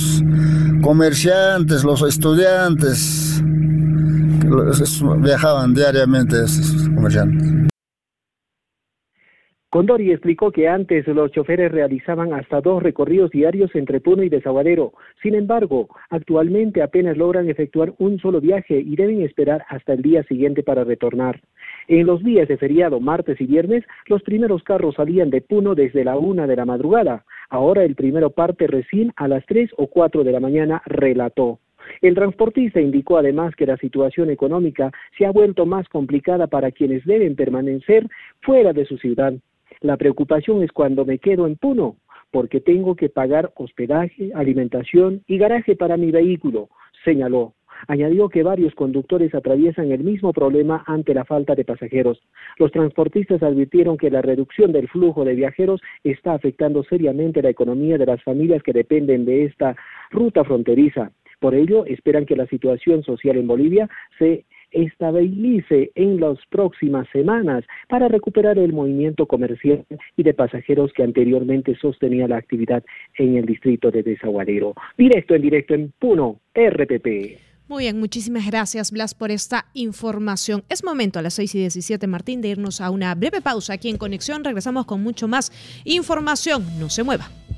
comerciantes, los estudiantes, viajaban diariamente esos comerciantes. Condori explicó que antes los choferes realizaban hasta 2 recorridos diarios entre Puno y Desaguadero. Sin embargo, actualmente apenas logran efectuar un solo viaje y deben esperar hasta el día siguiente para retornar. En los días de feriado, martes y viernes, los primeros carros salían de Puno desde la 1 de la madrugada. Ahora el primero parte recién a las 3 o 4 de la mañana, relató. El transportista indicó además que la situación económica se ha vuelto más complicada para quienes deben permanecer fuera de su ciudad. La preocupación es cuando me quedo en Puno, porque tengo que pagar hospedaje, alimentación y garaje para mi vehículo, señaló. Añadió que varios conductores atraviesan el mismo problema ante la falta de pasajeros. Los transportistas advirtieron que la reducción del flujo de viajeros está afectando seriamente la economía de las familias que dependen de esta ruta fronteriza. Por ello, esperan que la situación social en Bolivia se estabilice en las próximas semanas para recuperar el movimiento comercial y de pasajeros que anteriormente sostenía la actividad en el distrito de Desaguadero. Directo en Puno, RPP. Muy bien, muchísimas gracias, Blas, por esta información. Es momento a las 6:17, Martín, de irnos a una breve pausa aquí en Conexión. Regresamos con mucho más información. No se mueva.